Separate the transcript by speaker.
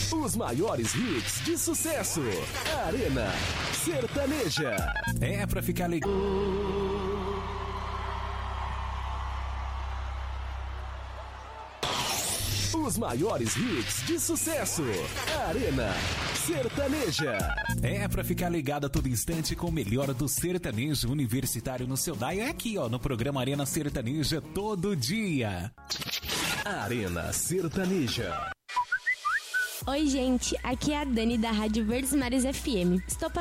Speaker 1: Os maiores hits de sucesso. Arena Sertaneja.
Speaker 2: É pra ficar legal.
Speaker 1: Os maiores hits de sucesso. Arena Sertaneja.
Speaker 2: É pra ficar ligado a todo instante com o melhor do sertanejo universitário no seu dial. É aqui, ó, no programa Arena Sertaneja todo dia.
Speaker 1: Arena Sertaneja.
Speaker 3: Oi, gente, aqui é a Dani da Rádio Verdes Mares FM. Estou